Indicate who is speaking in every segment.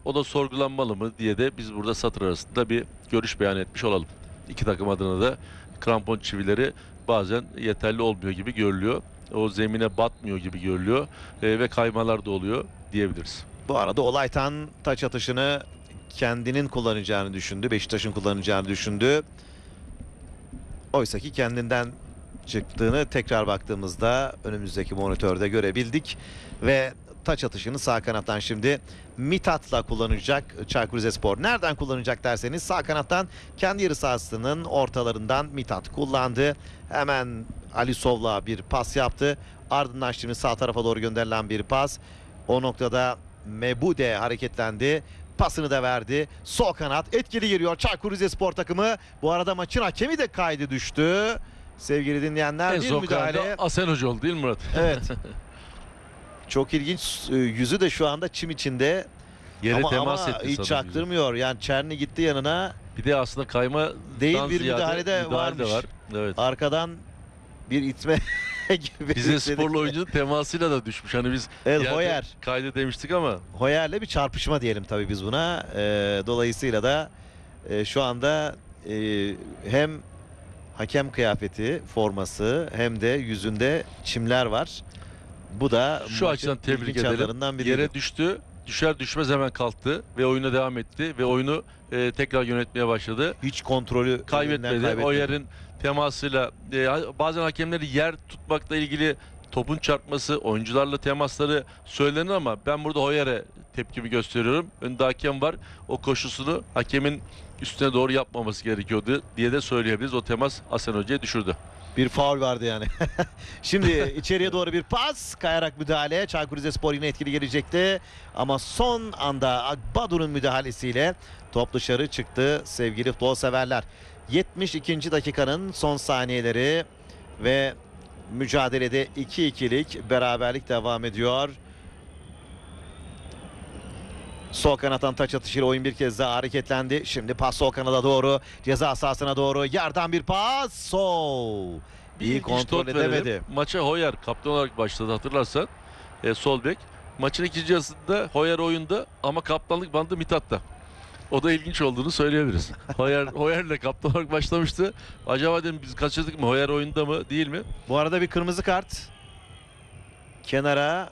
Speaker 1: O da sorgulanmalı mı diye de biz burada satır arasında bir görüş beyan etmiş olalım. İki takım adına da krampon çivileri bazen yeterli olmuyor gibi görülüyor. O zemine batmıyor gibi görülüyor ve kaymalar da oluyor diyebiliriz.
Speaker 2: Bu arada Olaytan taç atışını kendinin kullanacağını düşündü. Beşiktaş'ın kullanacağını düşündü. Oysa ki kendinden çıktığını tekrar baktığımızda önümüzdeki monitörde görebildik. Ve taç atışını sağ kanattan şimdi Mithat'la kullanacak Çaykur Rizespor. Nereden kullanacak derseniz sağ kanattan kendi yarı sahasının ortalarından Mithat kullandı. Hemen Alisov'la bir pas yaptı. Ardından şimdi sağ tarafa doğru gönderilen bir pas. O noktada Mebude hareketlendi. Pasını da verdi. Sol kanat etkili giriyor Çaykur Rizespor takımı. Bu arada maçın hakemi de kaydı düştü. Sevgili dinleyenler,
Speaker 1: En
Speaker 2: bir
Speaker 1: son
Speaker 2: müdahale.
Speaker 1: Asen Hoca oldu değil mi Murat?
Speaker 2: Evet. Çok ilginç. Yüzü de şu anda çim içinde.
Speaker 1: Yere
Speaker 2: ama
Speaker 1: temas etti
Speaker 2: hiç
Speaker 1: sanırım
Speaker 2: çaktırmıyor. Yani Çerni gitti yanına.
Speaker 1: Bir de aslında kayma
Speaker 2: Değil, bir müdahale de varmış.
Speaker 1: var. Evet.
Speaker 2: Arkadan bir itme gibi.
Speaker 1: Bize sporlu oyuncunun temasıyla da düşmüş. Hani biz
Speaker 2: Evet, Hoyer.
Speaker 1: kaydı demiştik ama.
Speaker 2: Hoyer'le bir çarpışma diyelim tabii biz buna. Dolayısıyla da şu anda hem hakem kıyafeti, forması hem de yüzünde çimler var. Bu da
Speaker 1: Şu açıdan tebrik ederim. Yere düştü. Düşer düşmez hemen kalktı ve oyuna devam etti ve oyunu tekrar yönetmeye başladı.
Speaker 2: Hiç kontrolü
Speaker 1: kaybetmedi. O yerin temasıyla bazen hakemleri yer tutmakla ilgili topun çarpması, oyuncularla temasları söylenir ama ben burada Hoyer'e tepkimi gösteriyorum. Önde hakem var. O koşusunu hakemin üstüne doğru yapmaması gerekiyordu diye de söyleyebiliriz. O temas Asen Hoca'ya düşürdü.
Speaker 2: Bir faul vardı yani. Şimdi içeriye doğru bir pas. Kayarak müdahale. Çaykur Rizespor yine etkili gelecekti. Ama son anda Agbadu'nun müdahalesiyle top dışarı çıktı sevgili futbol severler. 72. dakikanın son saniyeleri ve mücadelede 2-2'lik beraberlik devam ediyor. Sol kanattan taç atışıyla oyun bir kez daha hareketlendi. Şimdi pas sol kanada doğru. Ceza sahasına doğru. Yerden bir pas. Sol. İyi kontrol edemedi.
Speaker 1: Maça Hoyer kaptan olarak başladı hatırlarsan. Sol bek. Maçın ikinci yarısında Hoyer oyunda ama kaptanlık bandı Mithat'ta. O da ilginç olduğunu söyleyebiliriz. Hoyer'le kaptan olarak başlamıştı. Acaba dedim biz kaçırdık mı? Hoyer oyunda mı değil mi?
Speaker 2: Bu arada bir kırmızı kart. Kenara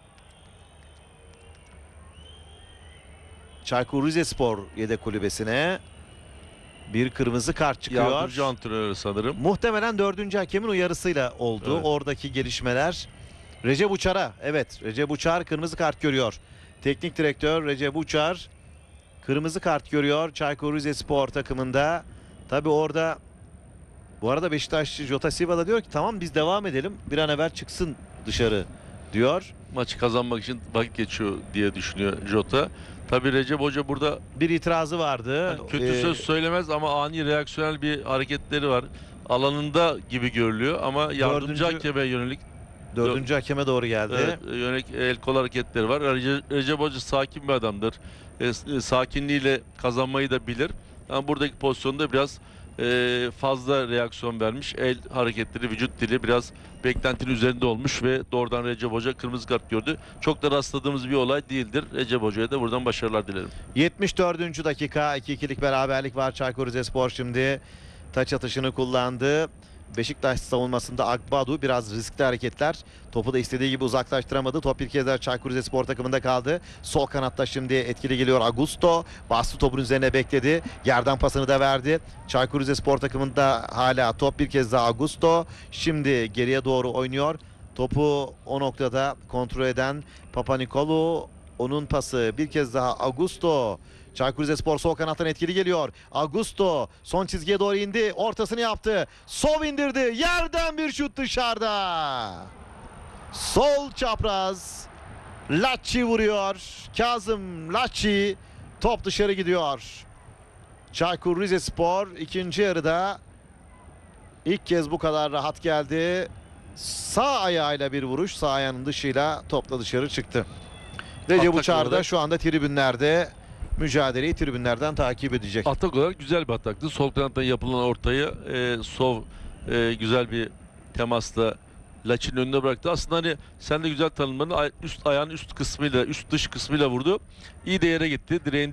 Speaker 2: Çaykur Rizespor yedek kulübesine bir kırmızı kart çıkıyor.
Speaker 1: Yardımcı antrenörü sanırım.
Speaker 2: Muhtemelen 4. hakemin uyarısıyla oldu.
Speaker 1: Evet.
Speaker 2: Oradaki gelişmeler. Recep Uçar'a, evet, Recep Uçar kırmızı kart görüyor. Teknik direktör Recep Uçar kırmızı kart görüyor Çaykur Rizespor takımında. Tabi orada bu arada Beşiktaşlı Jota Silva da diyor ki tamam biz devam edelim. Bir an evvel çıksın dışarı diyor.
Speaker 1: Maçı kazanmak için vakit geçiyor diye düşünüyor Jota. Tabi Recep Hoca burada
Speaker 2: bir itirazı vardı.
Speaker 1: Yani kötü söz söylemez ama ani reaksiyonel bir hareketleri var. Alanında gibi görülüyor ama yardımcı hakeme yönelik
Speaker 2: 4. hakeme doğru geldi.
Speaker 1: Evet, yönelik el kol hareketleri var. Recep Hoca sakin bir adamdır. Sakinliğiyle kazanmayı da bilir. Ama buradaki pozisyonda biraz fazla reaksiyon vermiş. El hareketleri, vücut dili biraz beklentinin üzerinde olmuş ve doğrudan Recep Hoca kırmızı kart gördü. Çok da rastladığımız bir olay değildir. Recep Hoca'ya da buradan başarılar dilerim.
Speaker 2: 74. dakika 2-2'lik beraberlik var. Çaykur Rizespor şimdi taç atışını kullandı. Beşiktaş savunmasında Agbadu biraz riskli hareketler. Topu da istediği gibi uzaklaştıramadı. Top bir kez daha Çaykur Rizespor takımında kaldı. Sol kanatta şimdi etkili geliyor Augusto. Bastı topun üzerine bekledi. Yerden pasını da verdi. Çaykur Rizespor takımında hala top bir kez daha Augusto. Şimdi geriye doğru oynuyor. Topu o noktada kontrol eden Papanikolu. Onun pası bir kez daha Augusto. Çaykur Rizespor sol kanattan etkili geliyor. Augusto son çizgiye doğru indi. Ortasını yaptı. Sol indirdi. Yerden bir şut dışarıda. Sol çapraz. Lacci vuruyor. Kazım Lacci. Top dışarı gidiyor. Çaykur Rizespor ikinci yarıda ilk kez bu kadar rahat geldi. Sağ ayağıyla bir vuruş. Sağ ayağının dışıyla topla dışarı çıktı. Recep Uçar da şu anda tribünlerde mücadeleyi tribünlerden takip edecek.
Speaker 1: Atak olarak güzel bir ataktı. Sol kanattan yapılan ortayı güzel bir temasla Lachin'in önüne bıraktı. Aslında hani sen de güzel tanımladın. Ayağın üst kısmıyla, üst dış kısmıyla vurdu. İyi de yere gitti. Direğin